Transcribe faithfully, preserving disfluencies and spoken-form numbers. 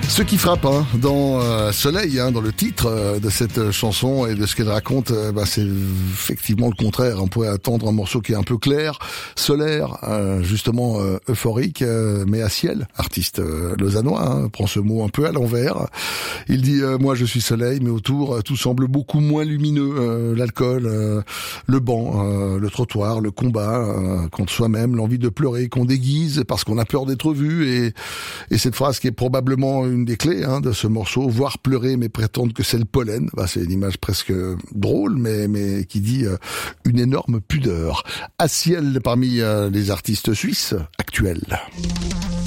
Ce qui frappe hein, dans euh, Soleil, hein, dans le titre euh, de cette chanson et de ce qu'elle raconte, euh, bah, c'est effectivement le contraire. On pourrait attendre un morceau qui est un peu clair, solaire, euh, justement euh, euphorique, euh, mais à ciel. Artiste euh, lausannois, hein, prend ce mot un peu à l'envers. Il dit euh, moi je suis soleil, mais autour euh, tout semble beaucoup moins lumineux. Euh, l'alcool, euh, le banc, euh, le trottoir, le combat euh, contre soi-même, l'envie de pleurer qu'on déguise parce qu'on a peur d'être vu. Et, et cette phrase qui est probablement une des clés hein, de ce morceau, voir pleurer mais prétendre que c'est le pollen, bah, c'est une image presque drôle mais, mais qui dit euh, une énorme pudeur. À ciel parmi euh, les artistes suisses actuels.